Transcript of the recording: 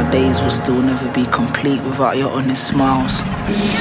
days will still never be complete without your honest smiles.